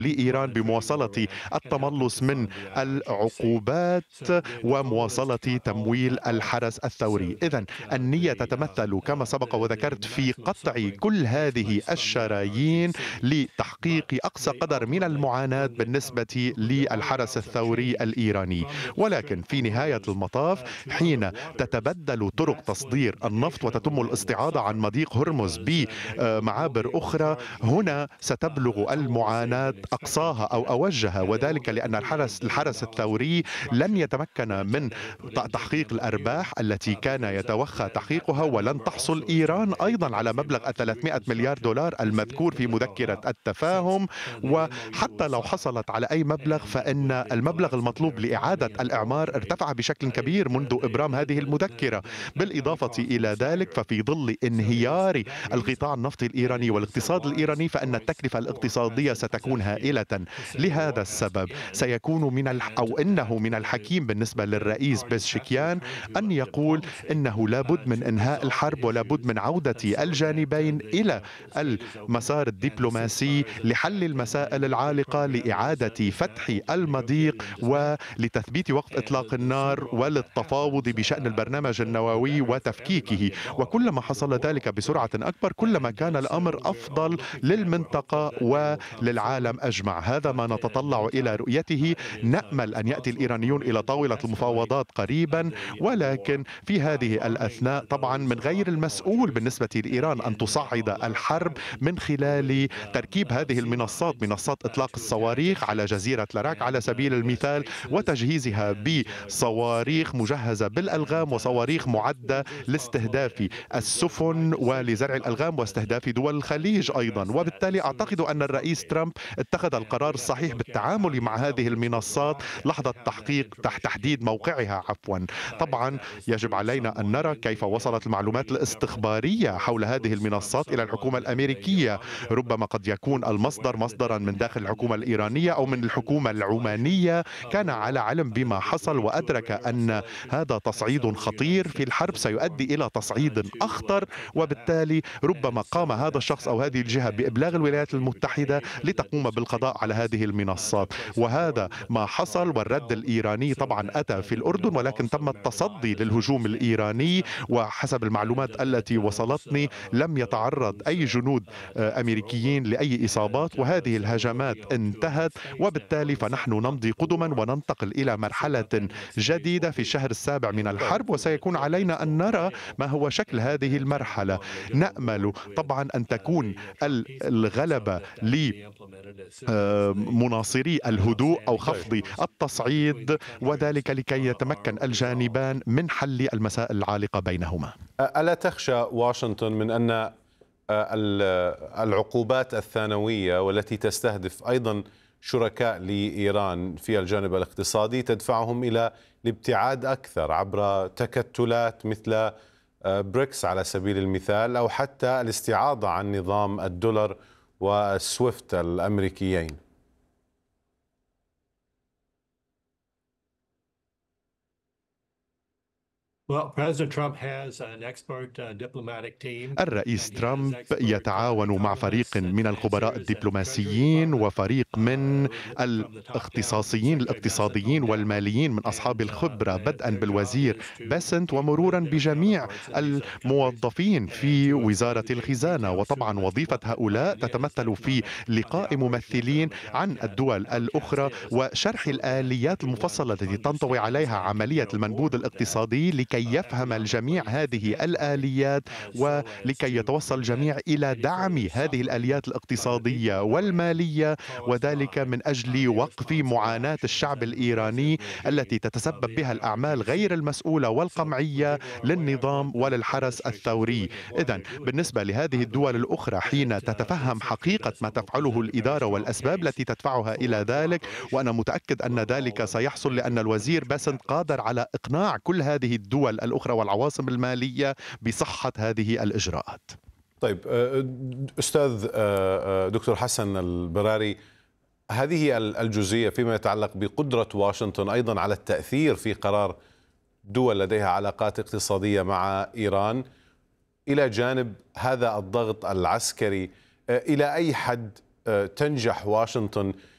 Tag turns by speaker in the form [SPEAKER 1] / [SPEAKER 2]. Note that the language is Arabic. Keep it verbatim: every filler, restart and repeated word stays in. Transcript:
[SPEAKER 1] لإيران بمواصلة التملص من العقوبات ومواصلة تمويل الحرس الثوري. إذن النية تتمثل كما سبق وذكرت في قطع كل هذه الشرايين لتحقيق أقصى قدر من المعاناة بالنسبة للحرس الثوري الإيراني. ولكن في نهاية المطاف حين تتبدل طرق تصدير النفط وتتم الاستعاضة عن مضيق هرمز بمعابر أخرى، هنا ستبلغ المعاناة أقصاها أو أوجها، وذلك لأن الحرس الحرس الثوري لن يتمكن من تحقيق الأرباح التي كان يتوخى تحقيقها، ولن تحصل إيران أيضا على مبلغ ثلاثمائة مليار دولار المذكور في مذكرة التفاهم. وحتى لو حصلت على أي مبلغ فإن المبلغ المطلوب لإعادة الإعمار ارتفع بشكل كبير منذ إبرام هذه المذكرة. بالإضافة إلى ذلك ففي ظل انهيار القطاع النفطي الإيراني والاقتصاد الإيراني فإن التكلفة الاقتصادية ستكون هائلة. لهذا السبب سيكون من الح... أو إنه من الحكيم بالنسبة للرئيس بيزشكيان أن يقول إنه لابد من إنهاء الحرب ولابد من عودة الجانبين إلى المسار الدبلوماسي لحل المسائل العالقة، لإعادة فتح المضيق ولتثبيت وقف إطلاق النار وللتفاوض بشأن البرنامج النووي وتفكيكه. وكلما حصل ذلك بسرعة أكبر كلما كان الأمر أفضل للمنطقة وللعالم أجمع. هذا ما نتطلع إلى رؤيته. نأمل أن يأتي الإيرانيون إلى طاولة المفاوضات قريبا، ولكن في هذه الأثناء طبعا من غير المسؤول بالنسبة لإيران أن تصعد الحرب من خلال تركيب هذه المنصات، منصات إطلاق الصواريخ على جزيرة لاراك على سبيل المثال، وتجهيزها بصواريخ مجهزة بالألغام وصواريخ معدة لاستهداف السفن ولزرع الألغام واستهداف دول الخليج أيضا. وبالتالي أعتقد أن الرئيس ترامب اتخذ القرار الصحيح بالتعامل مع هذه المنصات لحظة تحقيق تحت تحديد موقعها عفوا. طبعا يجب علينا أن نرى كيف وصلت المعلومات الاستخبارية حول هذه المنصات إلى الحكومة الأمريكية. ربما قد يكون المصدر مصدرا من داخل الحكومة الإيرانية أو من الحكومة العمانية كان على علم بما حصل وأدرك أن هذا تصعيد خطير في الحرب سيؤدي إلى تصعيد أخطر، وبالتالي ربما قام هذا الشخص أو هذه الجهة بإبلاغ الولايات المتحدة لتقوم بالقضاء على هذه المنصات. وهذا ما حصل، والرد الإيراني طبعا أتى في الأردن، ولكن تم التصدي للهجوم الإيراني. وحسب المعلومات التي وصلتني لم يتعرض أي جنود أمريكيين لأي إصابات، وهذه الهجمات انتهت. وبالتالي فنحن نمضي قدما وننتقل إلى مرحلة جديدة في الشهر السابع من الحرب، وسيكون علينا أن نرى ما هو شكل هذه المرحلة. نأمل طبعا أن تكون الغلبة لمناصري الهدوء أو خفض التصعيد، وذلك لكي يتمكن الجانبان من حل المسائل العالقة بينهما.
[SPEAKER 2] ألا تخشى واشنطن من أن العقوبات الثانوية والتي تستهدف أيضا شركاء لإيران في الجانب الاقتصادي تدفعهم إلى الابتعاد أكثر عبر تكتلات مثل بريكس على سبيل المثال، أو حتى الاستعاضة عن نظام الدولار والسويفت الأمريكيين؟
[SPEAKER 1] الرئيس ترامب يتعاون مع فريق من الخبراء الدبلوماسيين وفريق من الاختصاصيين الاقتصاديين والماليين من أصحاب الخبرة، بدءا بالوزير باسنت ومرورا بجميع الموظفين في وزارة الخزانة. وطبعا وظيفة هؤلاء تتمثل في لقاء ممثلين عن الدول الأخرى وشرح الآليات المفصلة التي تنطوي عليها عملية المنبوذ الاقتصادي لكي يفهم الجميع هذه الآليات ولكي يتوصل الجميع إلى دعم هذه الآليات الاقتصادية والمالية، وذلك من أجل وقف معاناة الشعب الإيراني التي تتسبب بها الأعمال غير المسؤولة والقمعية للنظام وللحرس الثوري. إذن بالنسبة لهذه الدول الأخرى حين تتفهم حقيقة ما تفعله الإدارة والأسباب التي تدفعها إلى ذلك، وأنا متأكد أن ذلك سيحصل لأن الوزير باسنت قادر على إقناع كل هذه الدول الأخرى والعواصم المالية بصحة هذه الإجراءات.
[SPEAKER 2] طيب أستاذ دكتور حسن البراري، هذه الجزئية فيما يتعلق بقدرة واشنطن أيضا على التأثير في قرار دول لديها علاقات اقتصادية مع إيران، إلى جانب هذا الضغط العسكري، إلى أي حد تنجح واشنطن